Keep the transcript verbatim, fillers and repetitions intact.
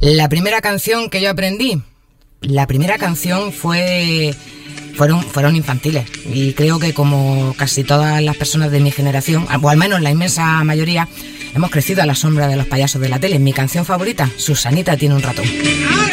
La primera canción que yo aprendí, la primera canción fue... Fueron, fueron infantiles, y creo que como casi todas las personas de mi generación, o al menos la inmensa mayoría, hemos crecido a la sombra de los payasos de la tele. Mi canción favorita, Susanita tiene un ratón.